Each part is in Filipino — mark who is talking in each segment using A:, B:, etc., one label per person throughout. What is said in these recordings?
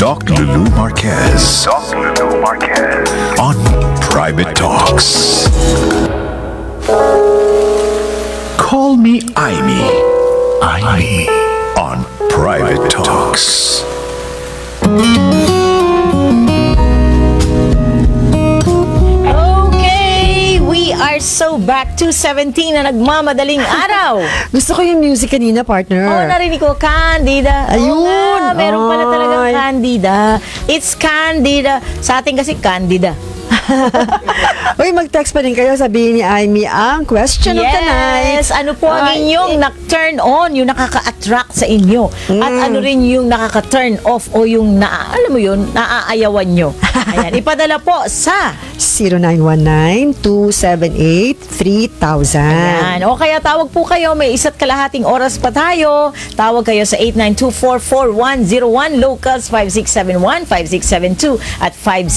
A: Doc Lulu Marquez. Doc Lulu Marquez. On Private Talks. Call me Aimee. Aimee. On Private Talks.
B: We are so back to 17 na nagmamadaling araw.
C: Gusto ko yung music kanina, partner.
B: Oh, narinig ko, Candida.
C: Ayun.
B: Oo nga, meron pala talagang
C: Ay.
B: Candida. It's Candida. Sa atin kasi Candida.
C: Uy, mag-text pa rin kayo. Sabihin ni Aimee ang question of the night.
B: Yes, ano po ang inyong turn on, yung nakaka-attract sa inyo. At ano rin yung nakaka-turn off o yung alam mo yun, naaayawan nyo. Ayan, ipadala po sa
C: 0919-278-3000.
B: Ayan. O kaya tawag po kayo, may isa't kalahating oras pa tayo. Tawag kayo sa 8924-4101, locals 5671, 5672 at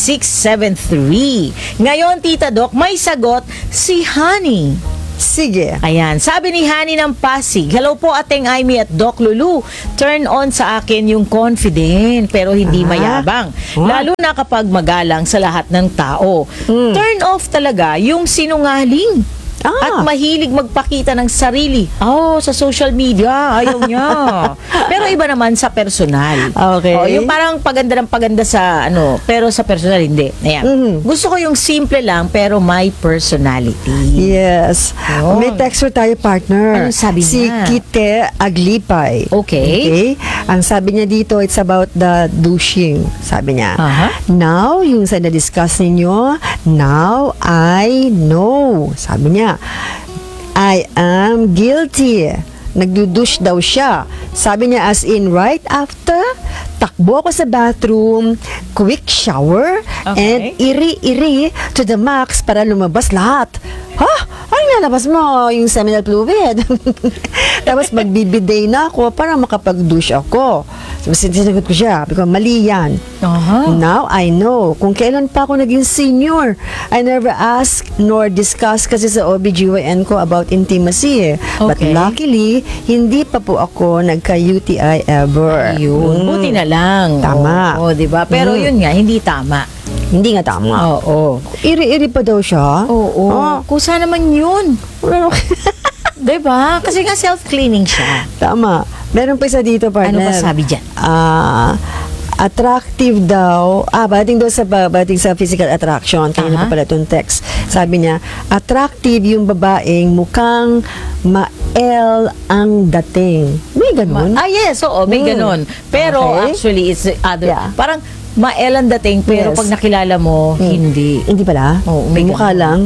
B: 5673. Ngayon, Tita Doc, may sagot si Honey.
C: Sige.
B: Ayan, sabi ni Honey ng Pasig, hello po Ateng Aimee at Doc Lulu. Turn on sa akin yung confident pero hindi mayabang. Lalo na kapag magalang sa lahat ng tao. Turn off talaga yung sinungaling. At mahilig magpakita ng sarili. Sa social media. Ayaw niya. Pero iba naman sa personal.
C: Okay.
B: Yung parang paganda ng paganda sa pero sa personal hindi. Ayan. Gusto ko yung simple lang pero may personality.
C: Yes.
B: Yun.
C: May texter tayo, partner.
B: Anong sabi
C: si
B: niya?
C: Kite Aglipay.
B: Okay.
C: Ang sabi niya dito, it's about the douching. Sabi niya, now, yung sa na-discuss ninyo, now I know. Sabi niya, I am guilty. Nagdudush daw siya. Sabi niya as in right after, takbo ako sa bathroom, quick shower, and iri-iri to the max para lumabas lahat. Ano nalabas mo? Yung seminal fluid. Tapos magbibiday na ako para makapag-douche ako. So, sinagot ko siya, because mali yan. Now I know. Kung kailan pa ako naging senior, I never asked nor discussed kasi sa OBGYN ko about intimacy. But luckily, hindi pa po ako nagka-UTI ever.
B: Yun. Buti na lang.
C: Tama.
B: Oo, diba? Pero yun nga, hindi tama.
C: Hindi nga tama.
B: Oo.
C: Iri-iri pa daw siya.
B: Oo. Kusa naman yun. Diba? Kasi nga self-cleaning siya.
C: Tama. Meron pa isa dito, partner.
B: Ano pa sabi dyan?
C: Attractive daw. Bating sa physical attraction. Kanina pa pala itong text. Sabi niya, attractive yung babaeng mukhang ma-L ang dating. May ganun?
B: Yes, oo, may ganun. Pero actually, it's other. Parang ma-L ang dating, pero pag nakilala mo, hindi.
C: Hindi pala?
B: Oo, may
C: mukha lang?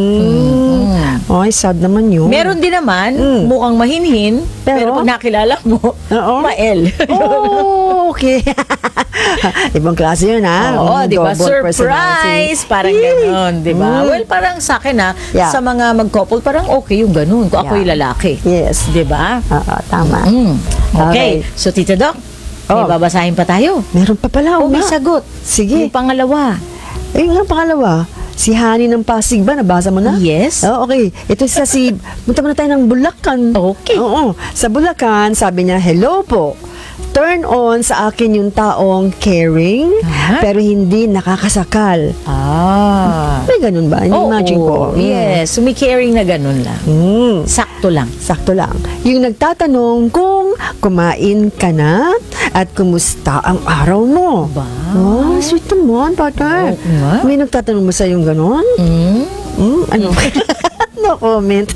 C: Ay, sad naman yun.
B: Meron din naman, mukhang mahinhin, pero pag nakilala mo, ma-L.
C: Okay. Ibang klase yun, ha?
B: Oo, di ba? Surprise! Parang gano'n, di ba? Well, parang sa akin, sa mga mag-couple, parang okay yung gano'n. Kung ako yung lalaki.
C: Yes.
B: Di ba?
C: Tama.
B: Okay. So, Tita Doc, may babasahin pa tayo.
C: Meron pa pala.
B: May sagot.
C: Sige.
B: Yung pangalawa.
C: Yung pangalawa. Si Honey ng Pasig ba? Nabasa mo na?
B: Yes.
C: Okay. Ito punta muna tayo ng Bulacan.
B: Okay.
C: Oo. Sa Bulacan, sabi niya, hello po. Turn on sa akin yung taong caring, pero hindi nakakasakal. May ganun ba? Imagine ko.
B: Yes. May caring na ganun lang. Sakto lang.
C: Sakto lang. Yung nagtatanong kung kumain ka na at kumusta ang araw mo.
B: Ba?
C: Sweet naman, partner. May nagtatanong mo sa yung ganun? Ano? No comment.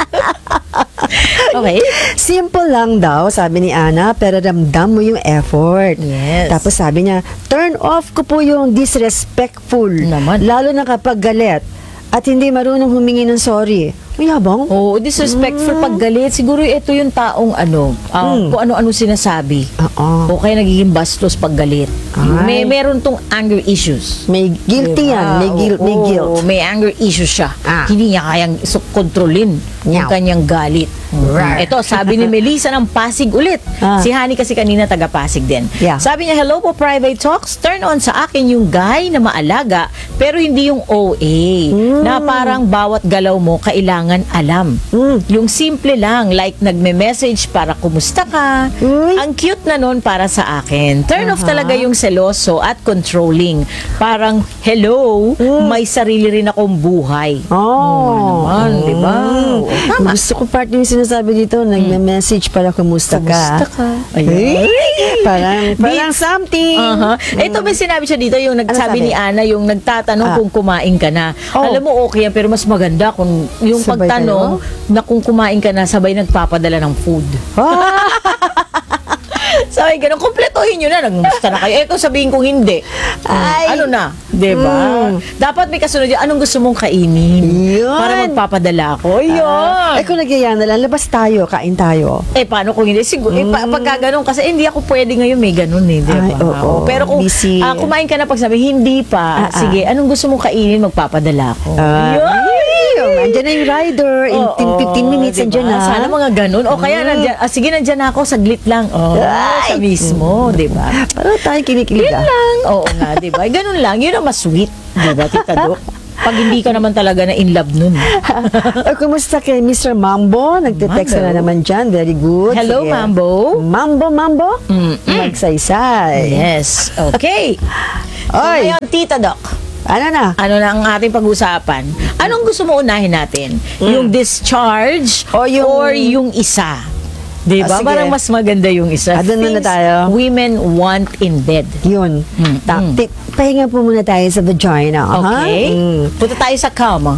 B: Okay.
C: Simple lang daw, sabi ni Ana, pero ramdam mo yung effort.
B: Yes.
C: Tapos sabi niya, turn off ko po yung disrespectful.
B: Naman.
C: Lalo na kapag galit at hindi marunong humingi ng sorry. May habang?
B: Oo, disrespectful pag galit. Siguro ito yung taong kung ano-ano sinasabi. O kaya nagiging bastos pag galit. Meron tong anger issues.
C: May guilty yan. May guilt.
B: May anger issues siya. Hindi niya kayang kontrolin yung kanyang galit. Ito, sabi ni Melissa ng Pasig ulit. Si Hani kasi kanina taga Pasig din.
C: Yeah.
B: Sabi niya, hello po Private Talks. Turn on sa akin yung guy na maalaga pero hindi yung OA. Na parang bawat galaw mo kailangan alam. Yung simple lang, like nagme-message para kumusta ka. Ang cute na nun para sa akin. Turn off talaga yung seloso at controlling. Parang, hello, may sarili rin akong buhay. Naman, di ba? Tama.
C: Gusto ko part yung sinasabi dito, nagme-message para kumusta ka.
B: Kumusta ka?
C: Ay, parang something.
B: Ito may sinabi siya dito, yung nagsabi
C: sabi?
B: ni Ana, yung nagtatanong kung kumain ka na. Alam mo, okay yan, pero mas maganda kung yung
C: Sabay
B: pagtanong na kung kumain ka na, sabay nagpapadala ng food. Sabay ganun, kumpletuhin nyo na, nagmusta na kayo. Kung sabihin kong hindi, ano na, diba? Dapat may kasunod yun, anong gusto mong kainin?
C: Yun.
B: Para magpapadala ako. Yun.
C: Kung nagyaya na lang, labas tayo, kain tayo.
B: Paano kung hindi? Siguro, pagka ganun, kasi hindi ako pwede ngayon, may ganun eh, diba?
C: Ay, oo.
B: Pero kung
C: Busy.
B: kumain ka na pag sabi, hindi pa, sige, anong gusto mong kainin, magpapadala ako.
C: Andiyan na yung rider. In 15 minutes,
B: diba?
C: andiyan na.
B: Sana mga ganun. O kaya, sige, nandyan na ako, saglit lang. Sa mismo, di ba?
C: Parang tayo kinikilig.
B: Yun lang. Oo nga, di ba? Ganun lang. Yun ang mas sweet. Di ba, Tita Doc? Pag hindi ka naman talaga na in love nun.
C: Kumusta kay Mr. Mambo? Nagte-text na naman dyan. Very good.
B: Hello,
C: Sige.
B: Mambo.
C: Mambo? Magsaysay.
B: Yes. Okay. So,
C: Oy.
B: ngayon, Tita Doc,
C: Ano na?
B: ano na ang ating pag-usapan? Anong gusto mo unahin natin? Yung discharge
C: O yung-
B: or yung isa? Diba?
C: Sige.
B: Parang mas maganda yung isa.
C: Doon muna
B: Things
C: tayo.
B: women want in bed.
C: Yun. Pahinga po muna tayo sa vagina.
B: Okay? Punta tayo sa kama.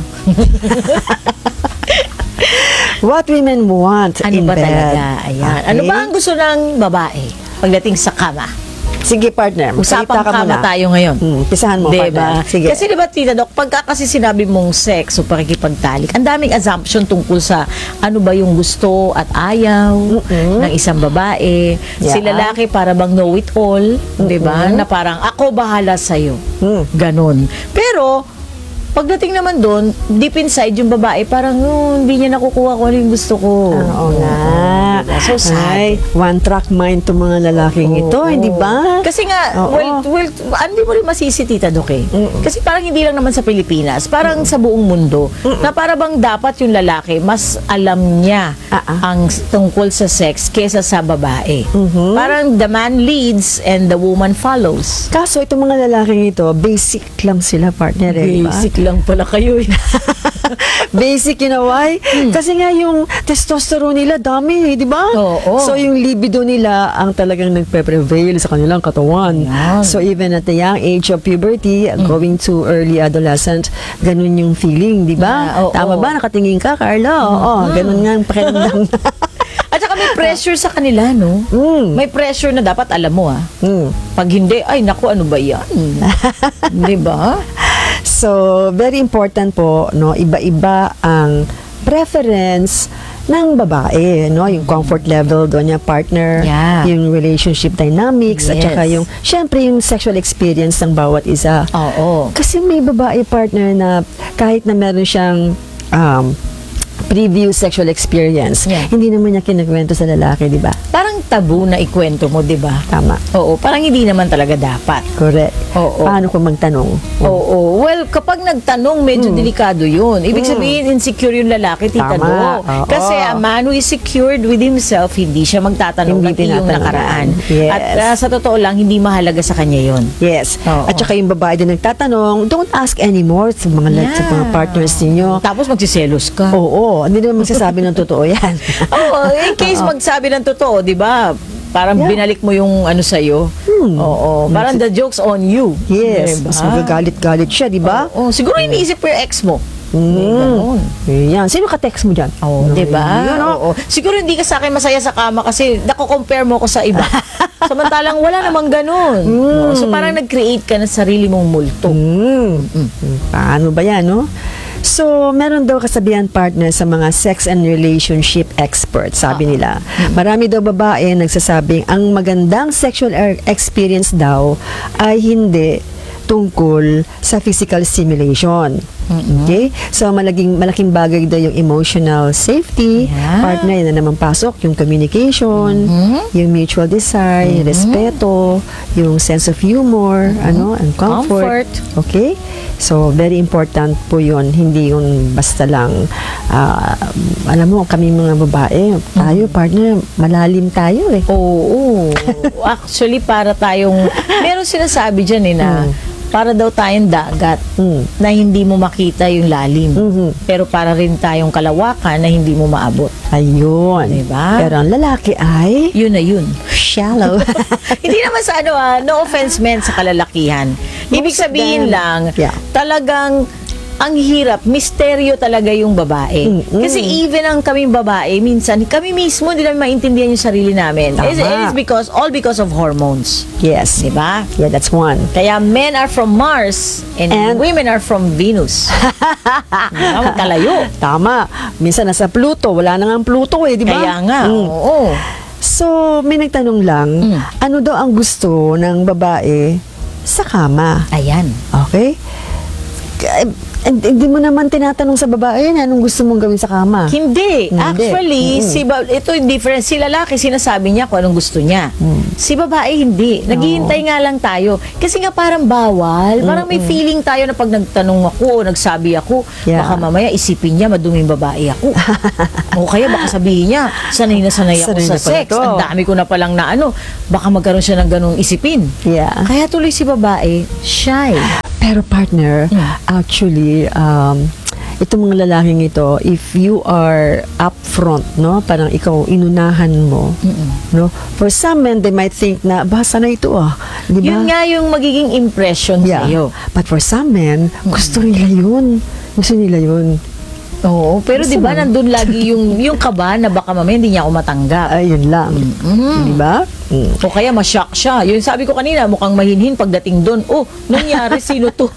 C: What women want
B: Ano
C: in
B: ba
C: bed.
B: talaga? Ayan. Ano ba ang gusto ng babae pagdating sa kama?
C: Sige, partner.
B: Usapang
C: magsalita ka
B: kama
C: muna.
B: tayo ngayon.
C: Pisahan mo,
B: Diba?
C: partner. Sige.
B: Kasi diba, Tita Doc, pagka kasi sinabi mong sex o pakikipagtalik, ang daming assumption tungkol sa ano ba yung gusto at ayaw ng isang babae. Si
C: Yeah.
B: lalaki para bang know-it-all, diba? Na parang, ako bahala sa'yo. Ganon. Pero, pagdating naman doon, deep inside yung babae, parang hindi niya nakukuha kung ano yung gusto ko.
C: Oo nga.
B: Diba? So sad.
C: Ay, one-track mind itong mga lalaking ito, hindi ba?
B: Kasi nga,
C: Oo.
B: hindi mo rin masisi, Tita Doc eh. Kasi parang hindi lang naman sa Pilipinas, parang sa buong mundo, na para bang dapat yung lalaki, mas alam niya ang tungkol sa sex kesa sa babae. Parang the man leads and the woman follows.
C: Kaso itong mga lalaking ito, basic lang sila, partner. Di ba?
B: Basic lang pala kayo eh.
C: Basic, you know why? Kasi nga yung testosterone nila dami, di ba?
B: Oo.
C: So yung libido nila ang talagang nagpe-prevail sa kanilang katawan.
B: Yan.
C: So even at the young age of puberty, going to early adolescent, ganun yung feeling, di ba?
B: Yeah, oo.
C: Tama ba? Nakatingin ka, Carla? Oo, ganun nga ang pakiramdam.
B: At saka may pressure sa kanila, no? May pressure na dapat alam mo, Pag hindi, ay naku, ano ba yan? Di ba?
C: So, very important po, no, iba-iba ang preference ng babae, no, yung comfort level doon niya partner,
B: Yeah.
C: yung relationship dynamics, at
B: Yes.
C: saka yung, syempre yung sexual experience ng bawat isa.
B: Oo.
C: Kasi may babae partner na kahit na meron siyang previous sexual experience,
B: Yeah.
C: hindi naman niya kinakwento sa lalaki, di ba?
B: Parang tabu na ikwento mo, di ba?
C: Tama.
B: Oo, parang hindi naman talaga dapat.
C: Correct.
B: Oo.
C: Paano kung magtanong?
B: Oo. Well, kapag nagtanong, medyo delikado yun. Ibig sabihin, insecure yung lalaki, Tita
C: Tama.
B: Doc.
C: Oo.
B: Kasi a man who is secured with himself, hindi siya magtatanong
C: Hindi
B: ng iyong
C: tinatanungan.
B: nakaraan.
C: Yes.
B: At sa totoo lang, hindi mahalaga sa kanya yun.
C: Yes.
B: Oo.
C: At saka yung babae din nagtatanong, don't ask anymore sa mga sa mga partners ninyo.
B: Tapos magsiselos ka.
C: Oo, hindi naman magsasabi ng totoo yan.
B: Oo, in case magsabi ng totoo, di ba? Parang binalik mo yung ano sa'yo. Oo. Parang the joke's on you.
C: Yes,
B: Diba?
C: mas magagalit-galit siya, di ba?
B: Oo. Siguro iniisip ko yung ex mo. Ganun.
C: Yan. Sino ka-text mo dyan?
B: Oh, 'di ba?
C: Yun,
B: Oo. Siguro hindi ka sa akin masaya sa kama kasi nako-compare mo ko sa iba. Samantalang wala namang ganoon. So parang nag-create ka ng sarili mong multo.
C: Paano ba yan, no? So, meron daw kasabihan partner sa mga sex and relationship experts, sabi nila. Marami daw babae nagsasabing ang magandang sexual experience daw ay hindi tungkol sa physical stimulation. Okay? So, malaking bagay daw yung emotional safety.
B: Yeah.
C: Partner, yun na naman pasok. Yung communication, yung mutual desire, respeto, yung sense of humor, and comfort. Okay? So, very important po yun. Hindi yun basta lang, alam mo, kami mga babae, tayo, partner, malalim tayo eh.
B: Oo. Actually, para tayong, meron sinasabi dyan na para daw tayong dagat na hindi mo makita yung lalim. Pero para rin tayong kalawakan na hindi mo maabot.
C: Ayun.
B: Diba?
C: Pero ang lalaki ay
B: Yun na yun.
C: shallow.
B: Hindi naman sa no offense meant sa kalalakihan. Ibig
C: Most of
B: sabihin
C: them.
B: lang,
C: Yeah.
B: talagang ang hirap, misteryo talaga yung babae. Kasi even ang kaming babae, minsan, kami mismo hindi namin maintindihan yung sarili namin.
C: Tama.
B: It's all because of hormones.
C: Yes.
B: Diba?
C: Yeah, that's one.
B: Kaya men are from Mars and women are from Venus. Diba? Magkalayo.
C: Tama. Minsan nasa Pluto. Wala na nga ang Pluto eh, di ba?
B: Kaya nga, oo.
C: So, may nagtanong lang, ano daw ang gusto ng babae sa kama?
B: Ayan.
C: Okay? Hindi mo naman tinatanong sa babae yan, anong gusto mong gawin sa kama?
B: Hindi.
C: Hindi.
B: Actually, ito yung difference. Si lalaki, sinasabi niya kung anong gusto niya. Si babae, hindi. Naghihintay nga lang tayo. Kasi nga parang bawal. Parang may feeling tayo na pag nagtanong ako o nagsabi ako,
C: Yeah.
B: baka mamaya isipin niya maduming babae ako. O kaya baka sabihin niya, sanay na sanay ako
C: Sanay
B: sa
C: na pala
B: sex.
C: to.
B: Ang dami ko na palang na baka magkaroon siya ng ganong isipin.
C: Yeah.
B: Kaya tuloy si babae, shy.
C: Pero partner, actually, itong mga lalaking ito, if you are upfront, no, parang ikaw inunahan mo, no, for some men, they might think na, basta na ito di ba?
B: Yun nga yung magiging impression sa'yo.
C: But for some men, gusto nila yun. Gusto nila yun.
B: Oo, pero
C: Gusto
B: 'di ba
C: mo?
B: nandun lagi yung kaba na baka mamaya hindi niya ako matanggap.
C: Ayun lang. Di ba?
B: O kaya ma-shock siya. Yung sabi ko kanina, mukhang mahinhin pagdating doon. Oh, nangyari, sino to?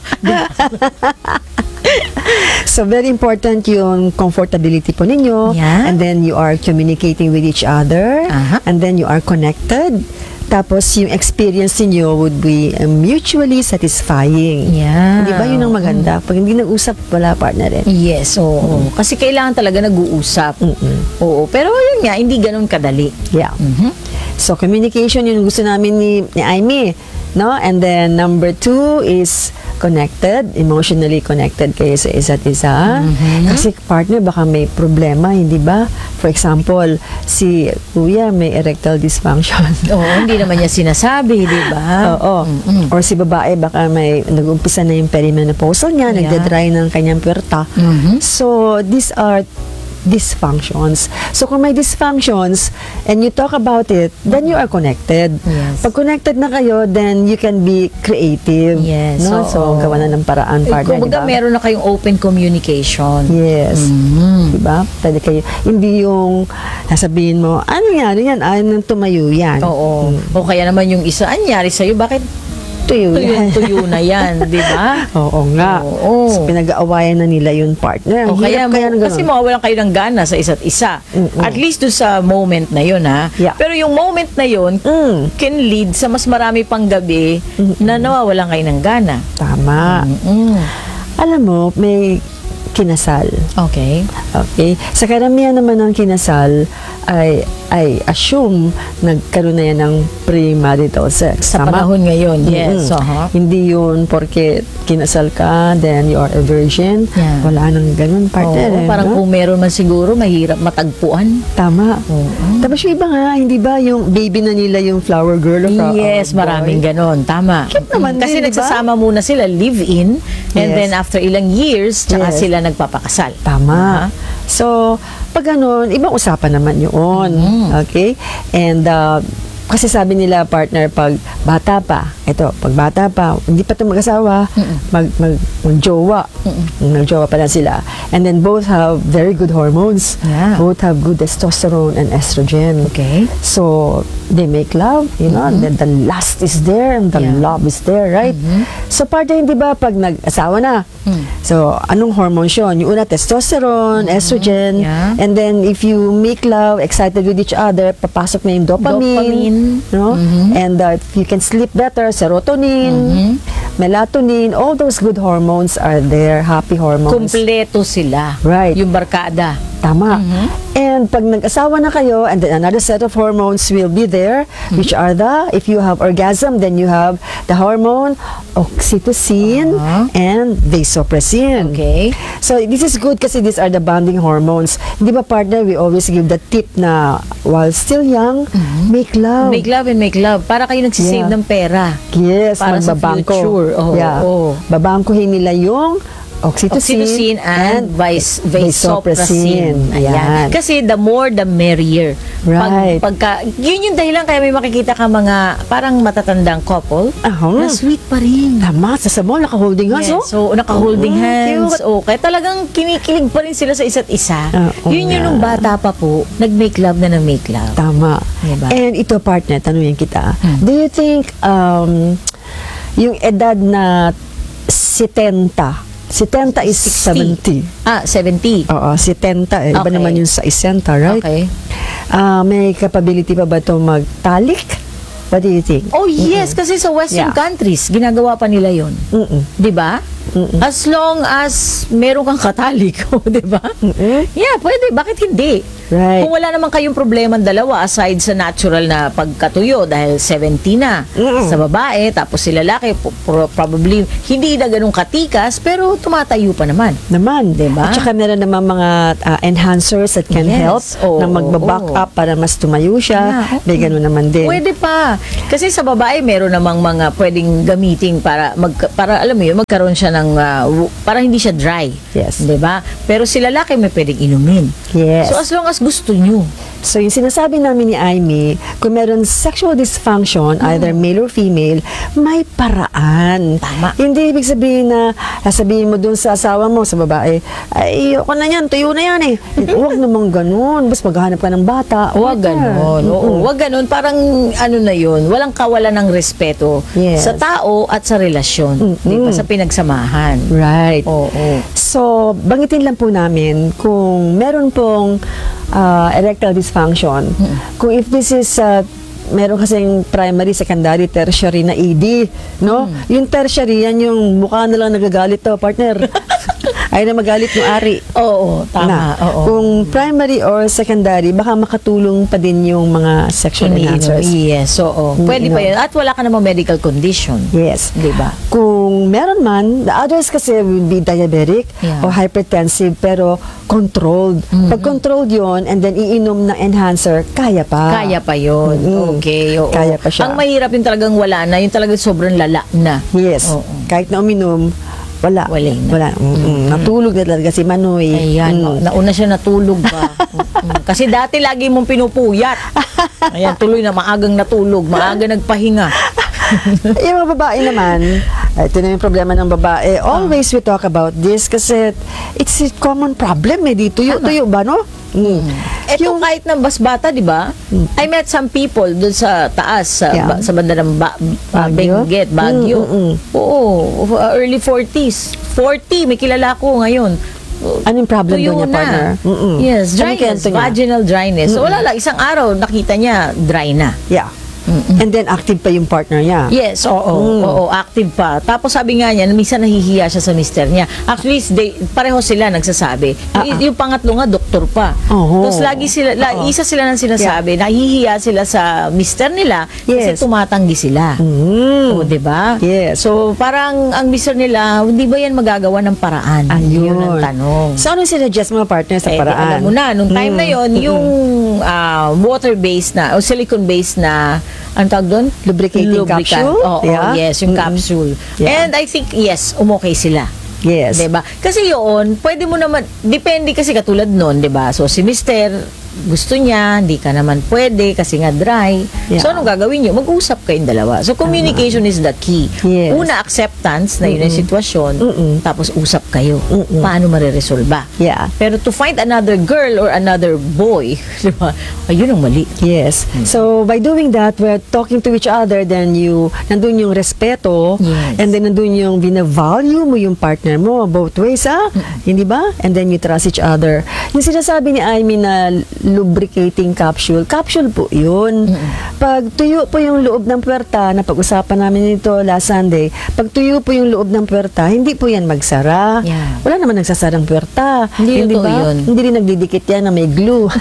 C: So, very important yung comfortability po ninyo.
B: Yeah.
C: And then, you are communicating with each other.
B: Aha.
C: And then, you are connected. Tapos, yung experience niyo would be mutually satisfying.
B: Yeah.
C: Di ba? Yun ang maganda. Pag hindi nag-usap, wala partner rin.
B: Yes, oo. Kasi kailangan talaga nag-uusap. Oo, pero yun nga, hindi ganun kadali.
C: Yeah. So, communication, yun gusto namin ni Aimee. No? And then, number 2 is connected, emotionally connected kayo sa isa't isa. Kasi partner, baka may problema, hindi ba? For example, si kuya may erectile dysfunction.
B: Oo, hindi naman niya sinasabi, di ba?
C: Oo. Or si babae, baka may nag-umpisa na yung perimenopausal niya,
B: Yeah.
C: nagdadry ng kanyang puwerta. So, these are dysfunctions. So, kung may dysfunctions and you talk about it, then you are connected.
B: Yes.
C: Pag connected na kayo, then you can be creative.
B: Yes,
C: No?
B: oo.
C: So, gawa na ng paraan, partner,
B: Kumbaga,
C: diba?
B: meron na kayong open communication.
C: Yes. Diba? Pwede kayo. Hindi yung sasabihin mo, ano yan? Ayaw nang tumayo yan.
B: Oo. O kaya naman yung isa, anyari sa'yo, bakit
C: Tuyo yan.
B: tuyo na yan, di ba?
C: Oo nga.
B: Oo.
C: So, pinag-aawayan na nila yung partner.
B: O
C: Ang
B: kaya,
C: hirap kaya ng ganun.
B: kasi mawawalan kayo ng gana sa isa't isa. At least doon sa moment na yun, ha?
C: Yeah.
B: Pero yung moment na yun, can lead sa mas marami pang gabi na nawawalan kayo ng gana.
C: Tama. Alam mo, may kinasal.
B: Okay.
C: Okay? Sa karamihan naman ng kinasal, ay assume nagkaroon na yan ng premarital sex.
B: Sa
C: Tama?
B: panahon ngayon, yes.
C: Hindi yun porque kinasal ka, then you are a virgin.
B: Yeah.
C: Wala nang ganun, partner.
B: Oo, parang kung meron man siguro, mahirap matagpuan.
C: Tama. Tapos yung iba nga, hindi ba yung baby na nila yung flower girl o
B: Yes,
C: boy?
B: maraming ganon. Tama.
C: Cute naman
B: Kasi
C: din, di ba?
B: nagsasama muna sila, live-in, and
C: Yes.
B: then after ilang years, tsaka
C: Yes.
B: sila nagpapakasal.
C: Tama. So, pag ganun, ibang usapan naman yun. Okay? And, kasi sabi nila, partner, pag bata pa, pag bata pa, hindi pa ito mag-asawa, mag-jowa. Mag-jowa pa lang sila. And then, both have very good hormones.
B: Yeah.
C: Both have good testosterone and estrogen.
B: Okay.
C: So, they make love, you know, the lust is there and the
B: Yeah.
C: love is there, right? So, partner, hindi ba pag nag-asawa na, so, anong hormones yun? Yung una, testosterone, estrogen,
B: Yeah.
C: and then if you make love, excited with each other, papasok na yung dopamine,
B: Dopamine.
C: no? And if you can sleep better, serotonin. melatonin, all those good hormones are there, happy hormones.
B: Kumpleto sila.
C: Right.
B: Yung barkada.
C: Tama. And pag nag-asawa na kayo, and then another set of hormones will be there, which are if you have orgasm, then you have the hormone oxytocin and vasopressin.
B: Okay.
C: So this is good kasi these are the bonding hormones. Di ba, partner, we always give the tip na while still young, make love.
B: Make love and make love. Para kayo nagsisave
C: Yeah.
B: ng pera.
C: Yes,
B: Para sa
C: magbabangko.
B: future. Oo,
C: Yeah.
B: oo.
C: Babangkuhin nila yung
B: Oxytocin and vasopressin.
C: Ayan.
B: Kasi the more, the merrier.
C: Right.
B: Yun yung dahilan kaya may makikita ka mga parang matatandang couple na sweet pa rin.
C: Tama, sa mall, naka-holding hands,
B: Yes, so naka-holding hands.
C: cute.
B: Okay, talagang kinikilig pa rin sila sa isa't isa. Yun
C: nga.
B: nung bata pa po, nag-make love na nag-make love.
C: Tama.
B: Diba?
C: And ito, partner, tanungin kita. Do you think yung edad na 70 is 70.
B: 70.
C: Oo, 70. Iba
B: Okay.
C: naman yung sa 60, right?
B: Okay.
C: May capability pa ba ito magtalik? What do you think?
B: Oh yes, kasi sa Western
C: Yeah.
B: countries, ginagawa pa nila yon. Di ba? As long as meron kang katalik, di ba? Yeah, pwede. Bakit hindi?
C: Right.
B: Kung wala naman kayong problema dalawa aside sa natural na pagkatuyo dahil 70 na sa babae, tapos si lalaki probably hindi na ganun katikas pero tumatayo pa naman.
C: Naman.
B: Diba?
C: At saka meron naman mga enhancers that can
B: Yes.
C: help
B: Oo,
C: na magbaback
B: oo.
C: up para mas tumayo siya.
B: Yeah,
C: May ganun naman din.
B: Pwede pa. Kasi sa babae meron namang mga pwedeng gamitin para alam mo yun, magkaroon siya ng para hindi siya dry.
C: Yes.
B: 'Di ba? Pero si lalaki may pwedeng inumin.
C: Yes.
B: So as long as gusto nyo.
C: So, yung sinasabi namin ni Aimee, kung meron sexual dysfunction, either male or female, may paraan.
B: Tama.
C: Hindi ibig sabihin na sasabihin mo dun sa asawa mo, sa babae, ay, ayoko na yan, tuyo na yan eh. Huwag namang ganun. Basta maghahanap ka ng bata.
B: Huwag ganon. Oo, huwag ganon. Parang ano na yun, walang kawalan ng respeto
C: Yes.
B: sa tao at sa relasyon. Di ba? Sa pinagsamahan.
C: Right.
B: Oo.
C: So, bangitin lang po namin kung meron pong erectile dysfunction. Kung if this is meron kasing primary, secondary, tertiary na ED, no? Yung tertiary, yan yung mukha na lang nagagalit to, partner. Ay na magalit yung ari.
B: Oo, tama. Oo.
C: Kung primary or secondary, baka makatulong pa din yung mga sexual enhancers.
B: Yes, oo. Pwede pa yun. At wala ka namang medical condition.
C: Yes.
B: Di ba?
C: Kung meron man, the others kasi will be diabetic
B: Yeah.
C: or hypertensive pero controlled. Pag controlled yon and then iinom ng enhancer, kaya pa.
B: Kaya pa yun. Okay, oo.
C: Kaya pa siya.
B: Ang mahirap yung talagang wala na, yung talagang sobrang lala na.
C: Yes.
B: Oo.
C: Kahit na uminom, wala.
B: Wala na.
C: Wala. Natulog na talaga si Manoy.
B: Ayan, nauna siya natulog pa. Kasi dati lagi mong pinupuyat. Ayan, tuloy na maagang natulog, maaga nagpahinga.
C: Yung mga babae naman, ito na yung problema ng babae. Always we talk about this kasi it's a common problem eh. Di tuyo ba, no?
B: Ito kahit ng basbata, di ba? I met some people doon sa taas, sa banda ng
C: Baguio?
B: Benguet, Baguio. Oo, early 40s. 40, may kilala ko ngayon.
C: Anong problem
B: Tuyo
C: doon niya,
B: na.
C: partner?
B: Yes,
C: Anong
B: dryness,
C: kwento niya?
B: vaginal dryness. So, wala lang, isang araw, nakita niya, dry na.
C: Yeah. And then active pa yung partner niya.
B: Yes, oo, active pa. Tapos sabi nga niya, minsan nahihiya siya sa mister niya. Actually, pareho sila nagsasabi. Yung pangatlo nga, doktor pa. Tapos lagi sila, isa sila nang sinasabi, nahihiya sila sa mister nila kasi
C: Yes.
B: tumatanggi sila. O, di ba?
C: Yes.
B: So, parang ang mister nila, hindi ba yan magagawa ng paraan?
C: Ayun.
B: Yun ang tanong.
C: So, ano sinuggest mga partner sa
B: Di
C: paraan?
B: alam mo na, nung time na yon yung water-based na, o silicone-based na, ang tawag doon?
C: Lubricating capsule?
B: Oo,
C: Yeah.
B: yes, yung capsule.
C: Yeah.
B: And I think, yes, umokay sila.
C: Yes.
B: Diba? Kasi yun, pwede mo naman, depende kasi katulad nun, diba? So, si mister, gusto niya, hindi ka naman pwede kasi nga dry.
C: Yeah.
B: So, anong gagawin niyo? Mag-usap kayong dalawa. So, communication is the key.
C: Yes.
B: Una, acceptance na yun ang sitwasyon. Tapos, usap kayo. Paano mariresolba?
C: Yeah.
B: Pero to find another girl or another boy, diba? Ayun ang mali.
C: Yes. So, by doing that, we're talking to each other, then nandun yung respeto,
B: Yes.
C: and then nandun yung bina-value mo yung partner mo, both ways, hindi ba? And then you trust each other. Yung sinasabi ni Aimee na lubricating capsule. Capsule po yun. Pag tuyo po yung loob ng puwerta, na pag-usapan namin ito last Sunday, pag tuyo po yung loob ng puwerta, hindi po yan magsara.
B: Yeah.
C: Wala naman nagsasarang puwerta.
B: Hindi totoo
C: ba?
B: yun.
C: Hindi rin nagdidikit yan na may glue.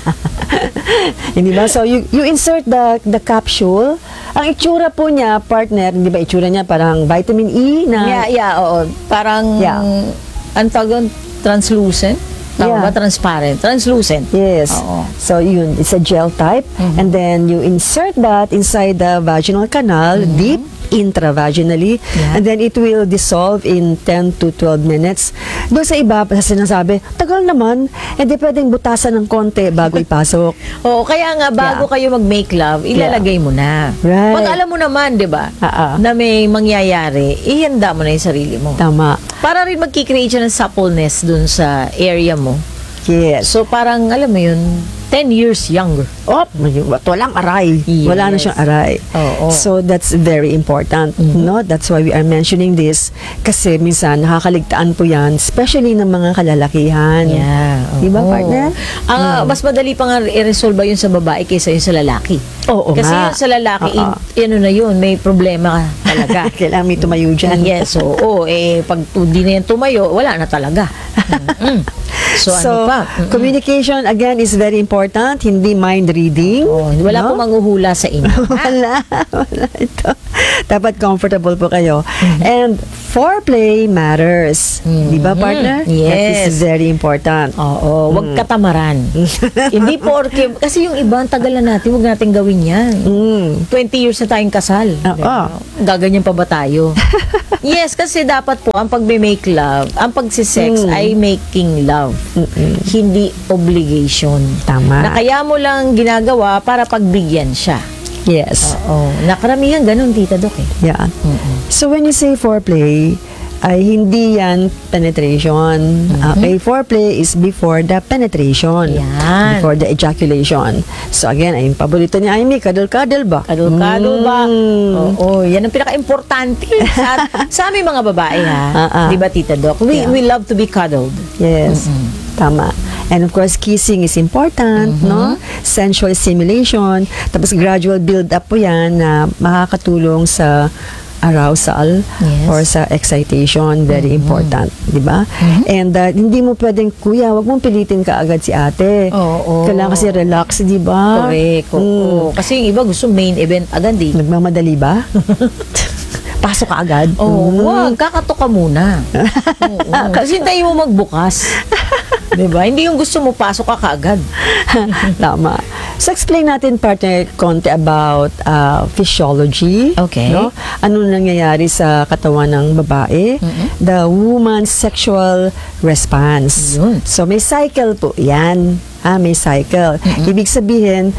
C: Hindi ba? So, you insert the capsule. Ang itsura po niya, partner, hindi ba itsura niya parang vitamin E na...
B: Oo. Parang,
C: Yeah.
B: ang tawag doon, translucent? Tama
C: Yeah.
B: ba? Transparent. Translucent.
C: Yes.
B: Oo.
C: So, yun, it's a gel type. And then, you insert that inside the vaginal canal, deep, intravaginally.
B: Yeah.
C: And then, it will dissolve in 10 to 12 minutes. Doon sa iba, sinasabi, tagal naman, hindi pwedeng butasan ng konti bago ipasok.
B: Oo, kaya nga bago kayo mag-make love, ilalagay mo na.
C: Right.
B: Pag alam mo naman, 'di ba,
C: Oo.
B: na may mangyayari, ihanda mo na 'yung sarili mo.
C: Tama.
B: Para rin magki-create siya ng suppleness dun sa area mo.
C: Yes.
B: So parang alam mo 'yun, 10 years younger.
C: Walang aray.
B: Yes.
C: Wala na siyang aray.
B: Oo.
C: So, that's very important. No? That's why we are mentioning this. Kasi minsan, nakakaligtaan po yan, especially ng mga kalalakihan.
B: Yeah.
C: Di ba,
B: oo.
C: partner?
B: Mas madali pa nga i-resolve yun sa babae kaysa yun sa lalaki.
C: Oo
B: Kasi
C: nga.
B: yun sa lalaki,
C: Oo.
B: ano na yun, may problema talaga.
C: Kailangan may tumayo dyan.
B: Yes, oo. Pag hindi na yan tumayo, wala na talaga. So, ano pa?
C: Communication, again, is very important. Hindi mind reading.
B: Wala po manghuhula sa inyo.
C: Wala ito. Dapat comfortable po kayo. And foreplay matters. Di ba, partner?
B: Yes.
C: That is very important.
B: Oo, wag katamaran. Hindi porke, kasi yung iba, ang tagal na natin, wag natin gawin yan. 20 years na tayong kasal.
C: Oo.
B: Gaganyan pa ba tayo? Yes, kasi dapat po, ang pag-make love, ang pagsisex ay making love. Hindi obligation.
C: Tama.
B: Na kaya mo lang ginagawa para pagbigyan siya.
C: Yes.
B: Oo. Nakaramihan ganun, Tita Doc eh.
C: Yeah. So when you say foreplay, ay hindi yan penetration. Okay, foreplay is before the penetration.
B: Yan.
C: Before the ejaculation. So again, ay yung paborito ni Amy, cuddle-cuddle ba?
B: Kadul-kadul ba? Oo, yan ang pinaka-importante sa aming mga babae ha. Di ba, Tita Doc? We love to be cuddled.
C: Yes. Tama. And of course, kissing is important, no? Sensual stimulation. Tapos gradual build-up po yan na makakatulong sa arousal or sa excitation. Very important, di ba? And hindi mo pwedeng, kuya, wag mong pilitin ka agad si ate.
B: Oo.
C: Kailangan kasi relax, di ba?
B: Correct. Oo. Kasi yung iba gusto main event agad eh.
C: Nagmamadali ba? Pasok ka agad?
B: Wag, kakatok ka muna. Oo. Kasi hintayin mo magbukas. Diba? Hindi yung gusto mo, pasok ka kaagad.
C: Tama. So, explain natin, partner, konti about physiology.
B: Okay.
C: No? Ano nangyayari sa katawan ng babae? The woman's sexual response.
B: Yun.
C: So, may cycle po yan. May cycle. Ibig sabihin,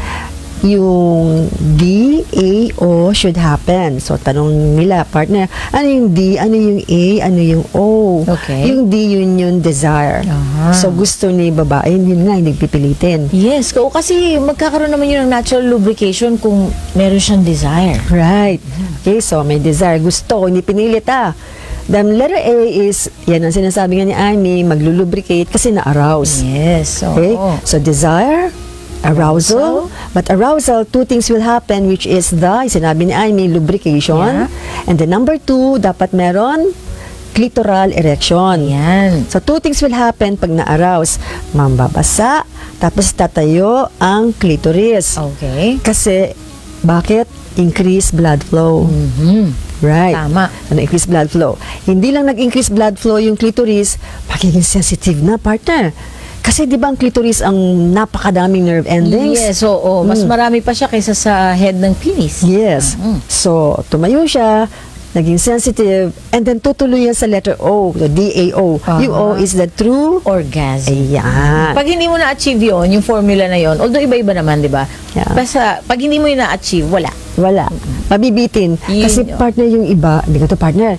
C: yung D, A, O should happen. So, tanong nila, partner, ano yung D, ano yung A, ano yung O?
B: Okay.
C: Yung D, yun yung desire. So, gusto ni babae, yun nga, hindi pipilitin.
B: Yes, kasi magkakaroon naman yun ng natural lubrication kung meron siyang desire.
C: Right. Okay, so may desire. Gusto, hindi pinilit The letter A is, yan ang sinasabi nga ni Amy, maglulubricate kasi na-arouse.
B: Yes.
C: Okay? So, desire, arousal. But arousal, two things will happen, which is sinabi ni Amy, lubrication.
B: Yeah.
C: And the number 2, dapat meron clitoral erection.
B: Yan.
C: So, two things will happen pag na-arouse. Mambabasa, tapos tatayo ang clitoris.
B: Okay.
C: Kasi, bakit? Increase blood flow. Right.
B: Tama.
C: Increase blood flow. Hindi lang nag-increase blood flow yung clitoris, magiging sensitive na, partner. Kasi di ba ang clitoris ang napakadaming nerve endings?
B: Yes, oo. Mas marami pa siya kaysa sa head ng penis.
C: Yes. So, tumayo siya, naging sensitive, and then tutuloy yan sa letter O, the D-A-O. Yung O is the true
B: orgasm.
C: Ayan.
B: Pag hindi mo na-achieve yun, yung formula na yun, although iba-iba naman, di ba?
C: Yeah.
B: Basta, pag hindi mo yun na-achieve, wala.
C: Wala. Mabibitin.
B: Yun
C: Kasi
B: yun.
C: partner yung iba, hindi ka to partner,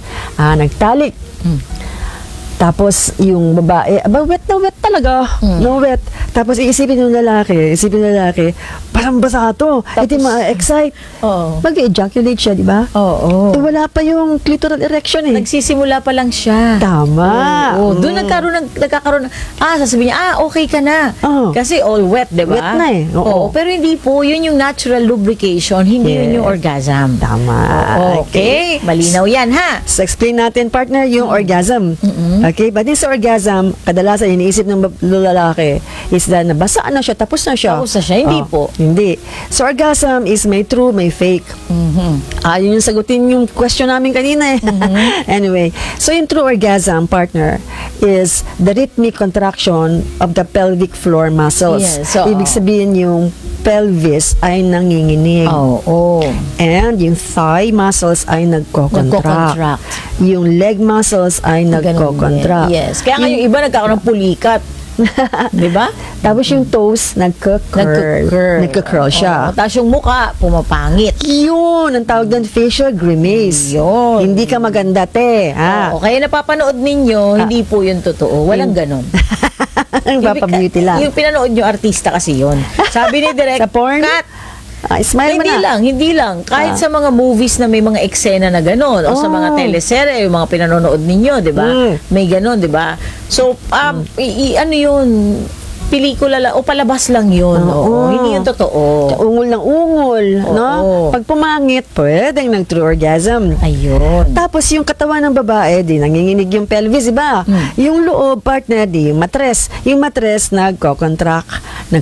C: nagtalik. Tapos yung babae, wet na wet talaga. No wet. Tapos isipin ng lalaki, parang basa to. Hindi ma-excite.
B: Oo.
C: Mag-ejaculate siya, di ba?
B: Oo.
C: Wala pa yung clitoral erection eh.
B: Nagsisimula pa lang siya.
C: Tama.
B: Oo. Doon nagkakaroon ng, sasabihin niya, okay ka na.
C: Oo.
B: Kasi all wet, di ba?
C: Wet na eh. Oo.
B: Pero hindi po, yun yung natural lubrication, hindi yun yung orgasm.
C: Tama.
B: Okay. Malinaw yan, ha?
C: So, explain natin, partner, yung orgasm. Okay? But this orgasm, kadalasan, iniisip ng lalaki is that nabasaan na siya, tapos na siya.
B: Tapos na siya. Hindi po.
C: Hindi. So, orgasm is may true, may fake. Yun yung sagutin yung question namin kanina eh. Anyway, so yung true orgasm, partner, is the rhythmic contraction of the pelvic floor muscles.
B: Yes, so,
C: Ibig sabihin yung pelvis ay nanginginig. And yung thigh muscles ay nagko-contract. Yung leg muscles ay nagko-contract.
B: Yes. Kaya nga yung iba nagkakaroon ng pulikat. Di ba?
C: Tapos yung toes nagko-curl. Nagko-curl siya.
B: Tapos yung mukha pumapangit.
C: Yun, ang tawag doon facial grimace.
B: Yun.
C: Hindi ka maganda, te.
B: Kaya napapanood ninyo, hindi po yun totoo. Walang ganon.
C: Ang papabeauty lang.
B: Yung pinanood nyo, artista kasi yun. Sabi ni Direk,
C: Sa porn?
B: Kat,
C: Smile mo na.
B: Hindi lang. Kahit sa mga movies na may mga eksena na gano'n o sa mga teleserye, yung mga pinanonood ninyo, di ba? May gano'n, di ba? So, ano yun? Pelikula lang o palabas lang yun. Hindi yun totoo.
C: Ungol ng ungol, no? Pag pumangit, pwedeng nag-true orgasm.
B: Ayun.
C: Tapos yung katawan ng babae, di nanginginig yung pelvis, iba. Yung loob, partner, di yung matres. Yung matres, nagko-contract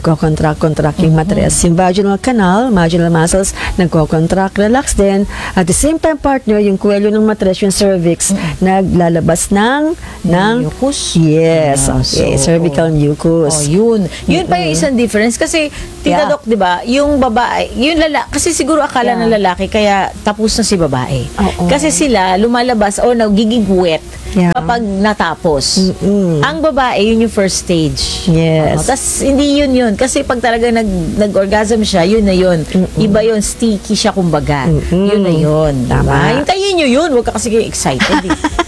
C: yung matres. Yung vaginal canal, vaginal muscles, nagko-contract, relax din. At the same time, partner, yung kuwelo ng matres, yung cervix, naglalabas ng
B: mucus.
C: Yes, okay. Cervical mucus.
B: Yun pa yung isang difference kasi Tita Doc, 'di ba? Yung babae, yung lalaki kasi siguro akala ng lalaki kaya tapos na si babae. Kasi sila lumalabas o nagiging wet kapag natapos. Ang babae yun yung first stage.
C: Yes.
B: Tas hindi yun kasi pag talaga nag-orgasm siya, yun na yun. Iba yun, sticky siya kumbaga. Yun na yun.
C: Tama.
B: Hintayin nyo yun, huwag ka kasi excited.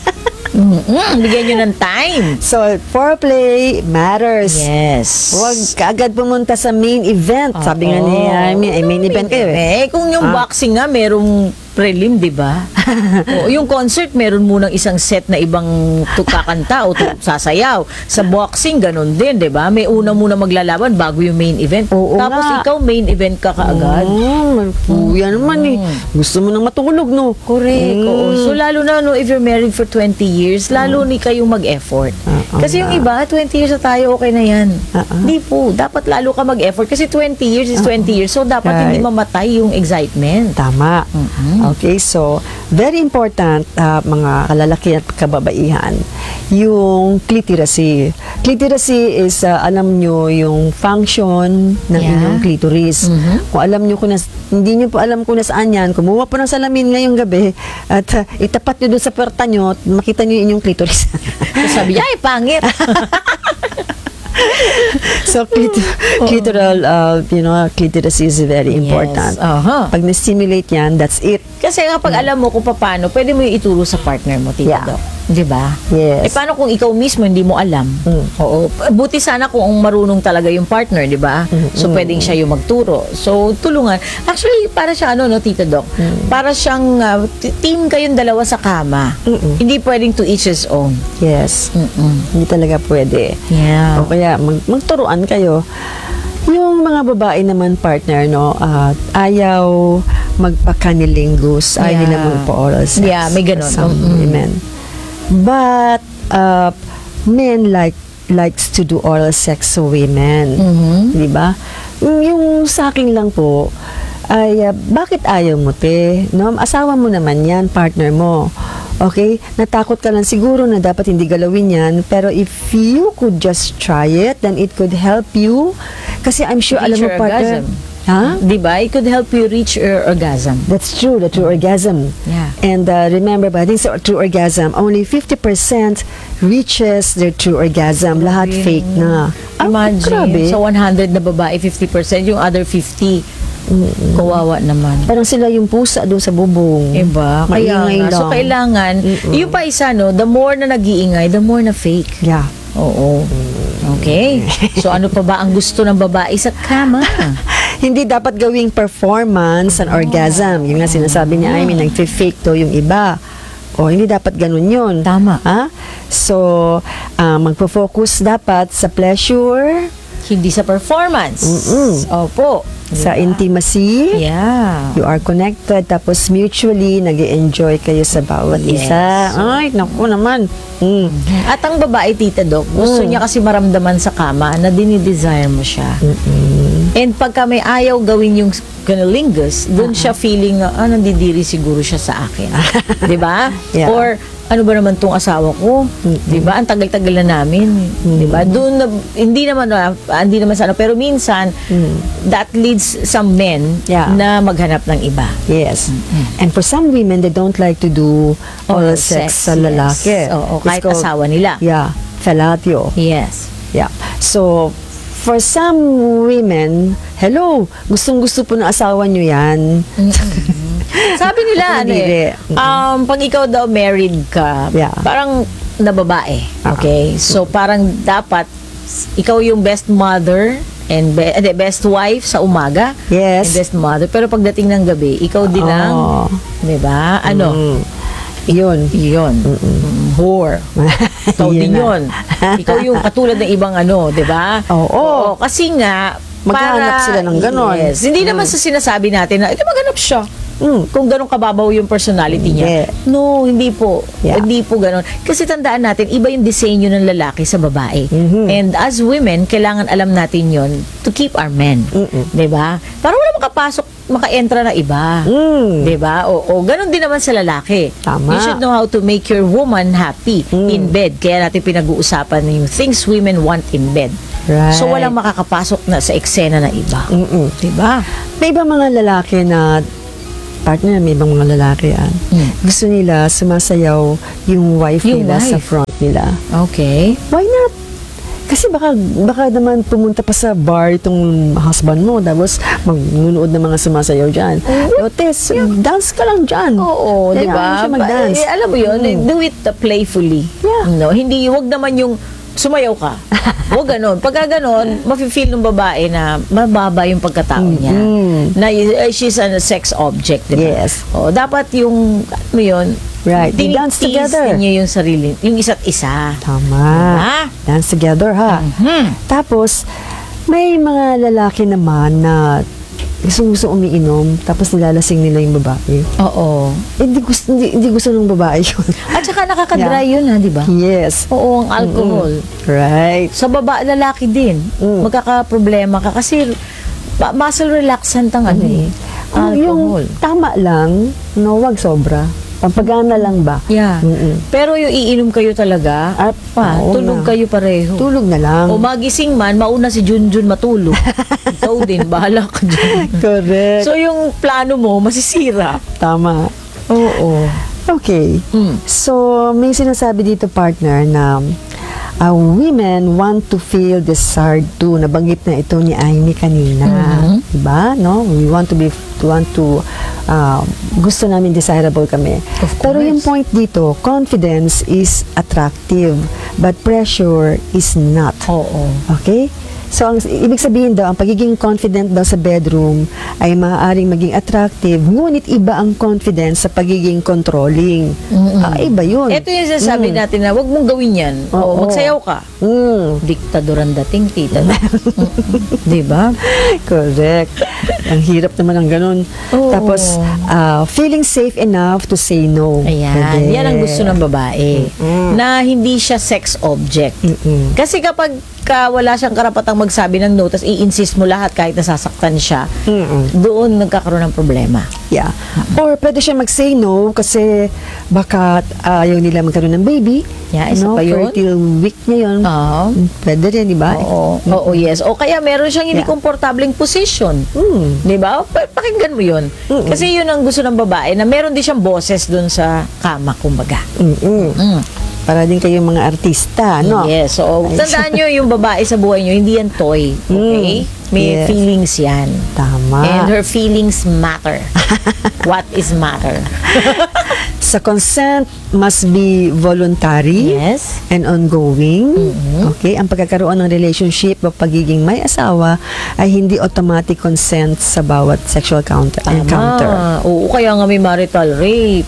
B: Bigyan nyo ng time.
C: So, foreplay matters.
B: Yes.
C: Huwag kaagad pumunta sa main event. Sabi nga ni main event kayo eh.
B: Kung yung boxing nga, merong prelim, di ba? Yung concert, meron munang isang set na ibang kakanta o sasayaw. Sa boxing, ganun din, di ba? May una muna maglalaban bago yung main event. Tapos ikaw, main event ka kaagad.
C: Yan naman eh. Gusto mo nang matulog, no?
B: Correct. So, lalo na, if you're married for 20 years, lalo ni kayong mag-effort. Kasi yung iba, 20 years na tayo, okay na yan. Hindi po. Dapat lalo ka mag-effort. Kasi 20 years is 20 years. So, dapat hindi mamatay yung excitement.
C: Tama. Okay, so, very important, mga kalalaki at kababaihan, yung clitoracy. Clitoracy is, alam nyo, yung function ng inyong clitoris. Kung alam nyo, hindi nyo po alam kung nasaan yan, kumuha po ng salamin ngayong gabi at itapat nyo doon sa puwerta nyo at makita nyo yung inyong clitoris.
B: Sabi niya, ay, pangit.
C: So, clitoral, clitoris is very important. Pag na-stimulate yan, that's it.
B: Kasi kapag alam mo kung paano, pwede mo yung ituro sa partner mo, Tita Doc. Di ba?
C: Yes.
B: Paano kung ikaw mismo hindi mo alam? Oo. Buti sana kung marunong talaga yung partner, di ba? So, pwedeng siya yung magturo. So, tulungan. Actually, para siya, Tita Doc? Para siyang team kayong dalawa sa kama. Hindi pwedeng to each his own.
C: Yes. Hindi talaga pwede.
B: Yeah.
C: O kaya, magturuan kayo. Yung mga babae naman, partner, ayaw magpa-cunnilingus. Ayaw nila magpa-oral sex.
B: Yeah, may ganun.
C: Some women. But, men likes to do oral sex to women. Diba? Yung sa akin lang po, ay, bakit ayaw mo, te? No? Asawa mo naman yan, partner mo. Okay? Natakot ka lang siguro na dapat hindi galawin yan. Pero if you could just try it, then it could help you. Kasi I'm sure, alam mo, partner.
B: Diba? It could help you reach your orgasm.
C: That's true, the true orgasm.
B: Yeah.
C: And remember, ba, this true orgasm, only 50% reaches their true orgasm. Lahat fake na.
B: Imagine,
C: grabe.
B: sa 100 na babae, 50%, yung other 50%. Kawawa naman.
C: Parang sila yung pusa doon sa bubong.
B: Iba. Kaya nga. So, kailangan, yung pa isa, the more na nag-iingay, the more na fake.
C: Yeah.
B: Oo. Okay? So ano pa ba ang gusto ng babae sa kama?
C: Hindi dapat gawing performance an orgasm. Yung nga sinasabi niya, I mean, nag-fake to yung iba. O, hindi dapat ganun yun.
B: Tama.
C: Ha? So, magpo-focus dapat sa pleasure,
B: Hindi sa performance. Opo.
C: sa intimacy.
B: Yeah.
C: You are connected, tapos mutually nag-enjoy kayo sa bawat
B: Yes.
C: isa. Ay, naku naman.
B: At ang babae, Tita Doc, gusto niya kasi maramdaman sa kama na dinidesire mo siya. And pagka may ayaw gawin yung cunnilingus, doon siya feeling na, nandidiri siguro siya sa akin. Di ba?
C: Yeah.
B: Or, ano ba naman tong asawa ko? Di ba? Ang tagal-tagal na namin. Di ba? Doon, hindi naman sana, pero minsan, that leads some men
C: Yeah.
B: na maghanap ng iba.
C: Yes. And for some women, they don't like to do oral sex sa lalaki.
B: Yes. Oo,
C: It's
B: kahit
C: called-
B: asawa nila.
C: Yeah. Fellatio.
B: Yes.
C: Yeah. So, for some women, hello, gustong-gusto po ng asawa nyo yan.
B: Sabi nila,
C: Ako hindi.
B: pag ikaw daw married ka,
C: Yeah.
B: parang na babae. Okay? So, parang dapat ikaw yung best mother and best wife sa umaga.
C: Yes.
B: And best mother. Pero pagdating ng gabi, ikaw din ang, di ba? Ano?
C: Yun.
B: Yun. Whore. Ikaw
C: Yun
B: din
C: na.
B: yun. Ikaw yung katulad ng ibang ano, di ba?
C: Oo.
B: Kasi nga,
C: Maghahanap sila ng ganon.
B: Yes. Hindi naman sa sinasabi natin na, maghanap siya. Kung ganun kababaw yung personality niya.
C: Hindi.
B: No, hindi po.
C: Yeah.
B: Hindi po ganun. Kasi tandaan natin, iba yung disenyo ng lalaki sa babae. And as women, kailangan alam natin yon to keep our men. Diba? Para wala makapasok, maka-entra na iba. Diba? O ganun din naman sa lalaki.
C: Tama.
B: You should know how to make your woman happy in bed. Kaya natin pinag-uusapan yung things women want in bed.
C: Right.
B: So, walang makakapasok na sa eksena na iba. Diba?
C: May ibang mga lalaki na partner, may ibang mga lalaki yan. Gusto nila sumasayaw yung wife
B: Yung
C: nila
B: wife.
C: sa front nila.
B: Okay.
C: Why not? Kasi baka naman pumunta pa sa bar itong husband mo, tapos magnunood ng mga sumasayaw dyan. Otes, dance ka lang dyan.
B: Oo, di
C: Kaya
B: ba?
C: siya mag-dance.
B: Alam mo yun, do it playfully.
C: Yeah.
B: No, hindi, wag naman yung sumayaw ka. Huwag ganon. Pagka ganon, mafe-feel ng babae na mababa yung pagkatao niya. Na she's a sex object, di ba?
C: Yes.
B: O, dapat yung, ano mo yun,
C: Right. They dance together.
B: niyo yung sarili, yung isa't isa.
C: Tama.
B: Diba?
C: Dance together, ha? Tapos, may mga lalaki naman na gusto umiinom, tapos nilalasing nila yung babae.
B: Oo.
C: Hindi gusto ng babae yun.
B: At saka nakakadry yun, ha, di ba?
C: Yes.
B: Oo, ang alcohol.
C: Right.
B: Sa lalaki din, magkakaproblema ka kasi muscle relaxant ang ano eh.
C: Yung
B: Alcohol.
C: tama lang, no, wag sobra. Pampagana lang ba?
B: Yeah. Pero yung iinom kayo talaga,
C: Oo
B: tulog
C: na.
B: kayo pareho.
C: Tulog na lang.
B: O magising man, mauna si Junjun matulog. Ikaw din, bahala ka dyan.
C: Correct.
B: So yung plano mo, masisira.
C: Tama.
B: Oo.
C: Okay. So, may sinasabi dito, partner, na women want to feel desired too. Nabanggit na ito ni Amy kanina. Diba? No? We want to gusto namin desirable kami.
B: Of
C: Pero yung
B: course.
C: point dito, confidence is attractive, but pressure is not.
B: Oo.
C: Okay? So, ang ibig sabihin daw, ang pagiging confident daw sa bedroom ay maaaring maging attractive, ngunit iba ang confidence sa pagiging controlling. Iba yun.
B: Ito yung sinasabi natin na wag mong gawin yan. O
C: Oo.
B: magsayaw ka. Diktador ang dating, tita. Di ba?
C: Correct. Ang hirap naman ang ganun.
B: Oo.
C: Tapos, feeling safe enough to say no.
B: Ayan,
C: Pwede.
B: yan ang gusto ng babae. Na hindi siya sex object. Kasi kapag wala siyang karapatang magsabi ng no, tapos i-insist mo lahat kahit nasasaktan siya, doon nagkakaroon ng problema.
C: Yeah. Or pwede siya mag-say no kasi baka ayaw nila magkaroon ng baby.
B: Yeah, isa pa yun.
C: Fertile week niya yun.
B: Oo.
C: Pwede rin, di ba?
B: Oo, yes. O kaya meron siyang hindi
C: Yeah.
B: komportableng position. Di ba? Pakinggan mo yun. Kasi yun ang gusto ng babae, na meron din siyang boses doon sa kama, kumbaga.
C: para din kayong mga artista, no?
B: Yes. So, tandaan nyo, yung babae sa buhay nyo, hindi yan toy. Okay? May
C: Yes.
B: feelings yan.
C: Tama.
B: And her feelings matter. What is matter?
C: Sa consent must be voluntary
B: Yes.
C: and ongoing. Okay? Ang pagkakaroon ng relationship o pagiging may asawa ay hindi automatic consent sa bawat sexual encounter.
B: Oo, kaya nga may marital rape.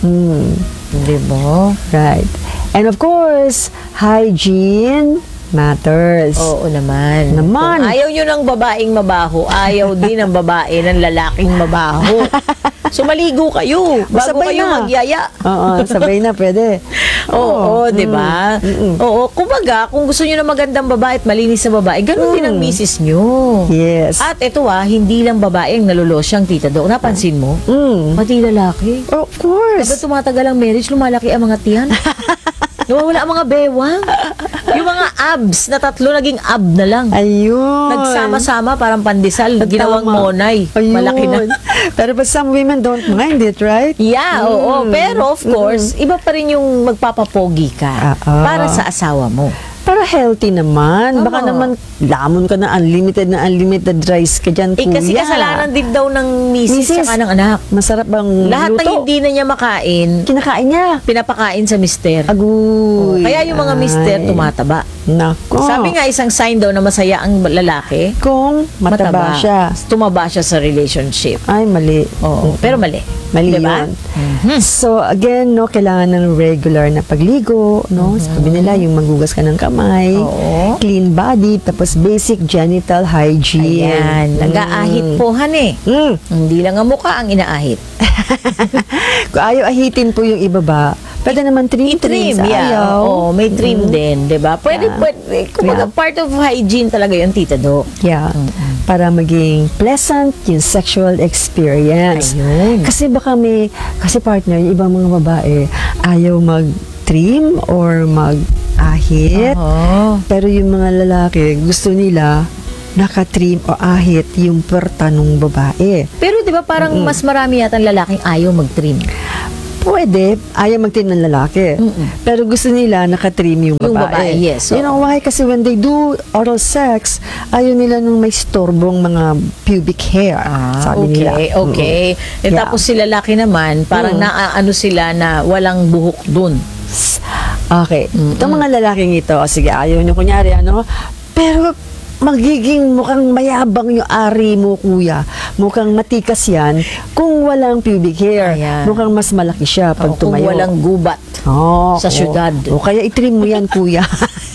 B: Di ba?
C: Right. And of course, hygiene matters.
B: Oo naman.
C: Naman.
B: Kung ayaw nyo ng babaeng mabaho, ayaw din ng babae ng lalaking mabaho. So, maligo kayo bago
C: Sabay
B: kayo
C: na.
B: magyaya.
C: Oo, sabay na, pwede.
B: Oo, di ba? Oo, kumbaga, kung gusto nyo ng magandang babae at malinis na babae, ganun din ang misis nyo.
C: Yes.
B: At ito hindi lang babae ang nalulosyang, Tita Doc. Napansin mo? Pati lalaki.
C: Of course.
B: Kapag tumatagal ang marriage, lumalaki ang mga tiyan. Nawawala ang mga bewang. Yung mga abs na tatlo, naging ab na lang.
C: Ayun.
B: Nagsama-sama, parang pandesal, ginawang
C: Tama.
B: monay.
C: Ayun.
B: Malaki na.
C: Pero but some women don't mind it, right?
B: Yeah, oo. Pero of course, iba pa rin yung magpapapogi ka para sa asawa mo.
C: Para healthy naman. Baka naman lamon ka na unlimited rice ka dyan,
B: Eh,
C: kuya.
B: kasi kasalanan din daw ng misis tsaka ng anak.
C: Masarap bang
B: Lahat
C: luto?
B: ng hindi na niya makain,
C: Kinakain niya.
B: pinapakain sa mister.
C: Agoy.
B: Kaya yung mga mister tumataba.
C: Nako.
B: Sabi nga isang sign daw na masaya ang lalaki,
C: kung mataba siya.
B: Tumaba siya sa relationship.
C: Ay, mali.
B: Oo, pero mali.
C: Mali
B: Diba?
C: yun. So, again, no, kailangan ng regular na pagligo, no? Sabi nila, yung maghugas ka ng kamay,
B: Oo.
C: clean body, tapos basic genital hygiene.
B: Ayan, nag-aahit po, hane. Hindi lang ang mukha ang inaahit.
C: Kung ayaw ahitin po yung ibaba, pwede naman trim sa ayaw.
B: Oo, may trim din, 'di ba? Pwede. Kumbaga, part of hygiene talaga 'yung, Tita Do.
C: Yeah. Para maging pleasant yung sexual experience.
B: Ayun.
C: Kasi kasi partner, yung ibang mga babae, ayaw mag-trim or mag-ahit.
B: Oo.
C: Pero yung mga lalaki, gusto nila naka-trim o ahit yung puwerta ng babae.
B: Pero 'di ba parang mas marami yata ang lalaking ayaw mag-trim.
C: Pwede, ayaw mag-trim ng lalaki. Pero gusto nila naka-trim yung babae.
B: Yung babae, yes.
C: You know why? Kasi when they do oral sex, ayaw nila nung may storbong mga pubic hair. Sabi nila.
B: Okay.
C: Yeah.
B: Tapos si lalaki naman, parang naaano sila na walang buhok dun.
C: Okay. Itong mga lalaking ito, sige, ayaw nyo kunyari, pero magiging mukhang mayabang yung ari mo, kuya. Mukhang matikas yan kung walang pubic hair.
B: Ayan.
C: Mukhang mas malaki siya pag
B: Kung
C: tumayo.
B: walang gubat sa syudad.
C: Kaya itrim mo yan, kuya.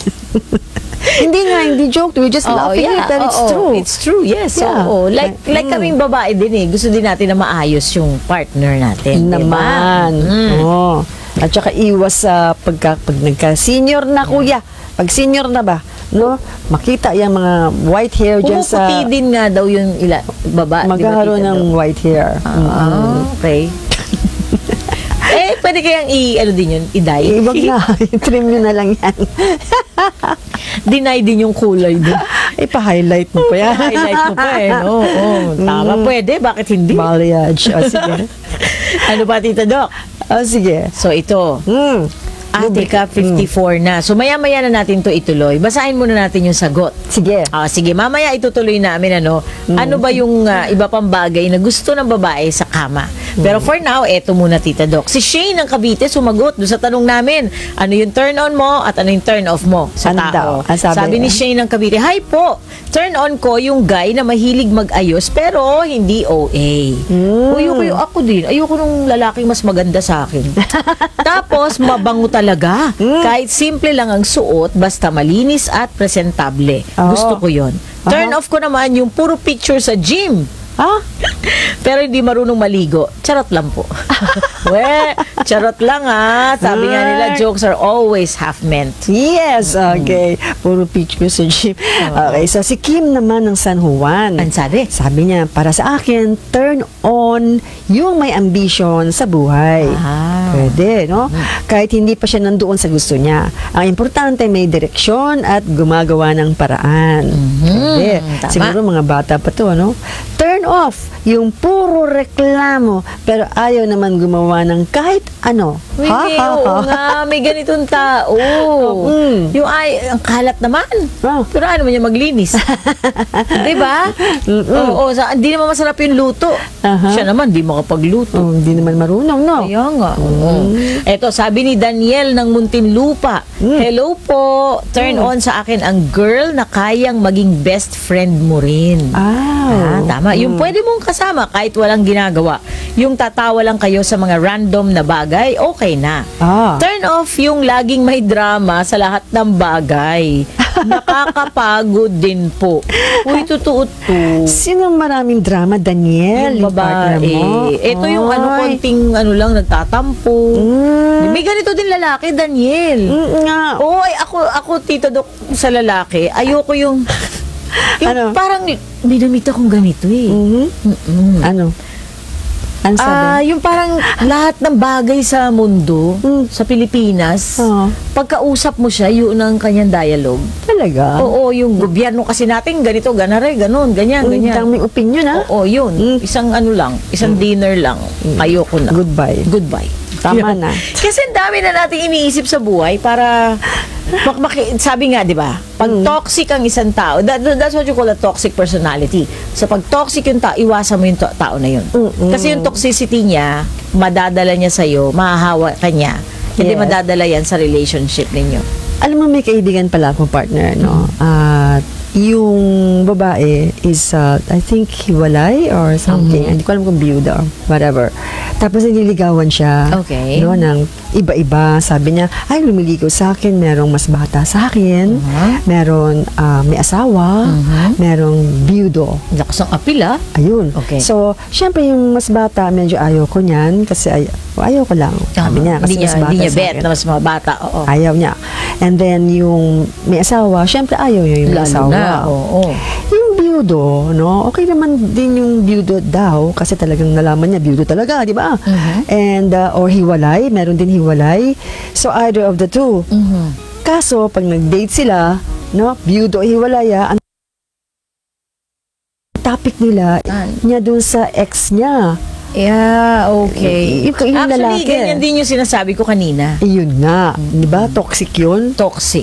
C: Hindi joke. We're just laughing it, but it's true.
B: It's true, yes.
C: Yeah.
B: Oo. Like kaming babae din Gusto din natin na maayos yung partner natin.
C: Naman. Oo. At saka iwas sa pag nagka-senior na, kuya. Pag senior na ba, no? Makita yung mga white hair dyan sa...
B: Pumuputi din nga daw yung babae.
C: Magkakaroon ng white hair.
B: Okay. Pwede kayang din yun, i-dye.
C: Ibag na. Trim nyo na lang yan.
B: Deny din yung kulay din.
C: Pa-highlight mo pa yan.
B: Highlight mo pa no? Tama, pwede. Bakit hindi?
C: Balayage. O, sige.
B: Ano pa, Tita Doc?
C: O, sige.
B: So, ito. Teka, 54 na. So, maya-maya na natin to ituloy. Basahin muna natin yung sagot.
C: Sige.
B: Sige, mamaya itutuloy namin, ano ba yung iba pang bagay na gusto ng babae sa kama. Pero for now, eto muna, Tita Doc. Si Shane ng Cavite sumagot doon sa tanong namin, ano yung turn on mo at ano yung turn off mo sa
C: Ano daw?
B: tao.
C: Sabi
B: Ni Shane ng Cavite, hi po, turn on ko yung guy na mahilig mag-ayos pero hindi OA. Ayoko ako din. Ayoko nung lalaking mas maganda sa akin. Tapos, mabango talaga. Kahit simple lang ang suot, basta malinis at presentable. Gusto ko yon. Turn off ko naman yung puro picture sa gym. Pero hindi marunong maligo. Charot lang po. Charot lang Sabi nga nila, jokes are always half meant.
C: Yes, okay. Puro picture sa gym. Okay, so si Kim naman ng San Juan.
B: Ang sabi?
C: Sabi niya, para sa akin, turn on yung may ambition sa buhay. Pwede, no? Kahit hindi pa siya nandoon sa gusto niya. Ang importante, may direksyon at gumagawa ng paraan. Pwede.
B: Tama.
C: Siguro mga bata pa to, no? Turn off yung puro reklamo pero ayaw naman gumawa ng kahit ano.
B: Hindi, oo nga, may ganitong tao. Yung ang kalat naman. Pero ano man niya maglinis. Di ba? Oo, hindi naman masarap yung luto. Siya naman, di makapagluto.
C: Hindi naman marunong, no?
B: Kaya nga. Eto, sabi ni Daniel ng Muntinlupa, hello po, turn on sa akin ang girl na kayang maging best friend mo rin. Tama. Yung pwede mong kasama kahit walang ginagawa. Yung tatawa lang kayo sa mga random na bagay, okay na. Turn off yung laging may drama sa lahat ng bagay. Nakakapagod din po. Uy, totoo to.
C: Sino maraming drama, Daniel?
B: Yung babae. Ito yung konting lang, nagtatampo. May ganito din lalaki, Daniel. Oy, ako Tito Doc, sa lalaki, ayoko yung parang may namita kong ganito eh.
C: Ano sabi?
B: Yung parang lahat ng bagay sa mundo, sa Pilipinas, pagkausap mo siya, yun ang kanyang dialogue.
C: Talaga?
B: Oo, yung gobyerno kasi natin, ganito, ganare, ganon, ganyan.
C: Daming opinion, ha?
B: Oo, yun. Isang isang dinner lang. Ayoko na. Goodbye.
C: Tama na.
B: Kasi ang dami na nating iniisip sa buhay para sabi nga, di ba? Pag toxic ang isang tao, that's what you call a toxic personality. So, pag toxic yung tao, iwasan mo yung tao na yun. Kasi yung toxicity niya, madadala niya sa'yo, mahahawa ka niya. Hindi madadala yan sa relationship ninyo.
C: Alam mo, may kaibigan pala akong partner, no? At yung babae is, I think, hiwalay or something. Hindi ko alam kung byuda or whatever. Tapos nililigawan siya.
B: Okay.
C: No, ng iba-iba. Sabi niya, ay, lumiligaw sa akin. Merong mas bata sa akin. Meron may asawa. Merong byudo.
B: Lakas ng apil, ah.
C: Ayun.
B: Okay.
C: So, syempre yung mas bata, medyo ayaw ko niyan kasi ayaw ko lang. Sabi niya, kasi mas bata
B: hindi niya
C: sa
B: bet
C: akin.
B: na mas mga bata. Oo.
C: Ayaw niya. And then, yung may asawa, syempre ayaw niya yung may
B: Lalo
C: asawa.
B: na, oo.
C: Yung byudo, no? Okay naman din yung byudo daw kasi talagang nalaman niya, byudo talaga, di ba? And, or hiwalay, meron din hiwalay. So, either of the two. Kaso, pag nag-date sila, no? Byudo o hiwalaya, ang topic nila, niya dun sa ex niya.
B: Yeah, okay.
C: Yung
B: Actually,
C: lalaki.
B: ganyan din yung sinasabi ko kanina.
C: Yun nga. Di ba? Toxic yun.
B: Toxic.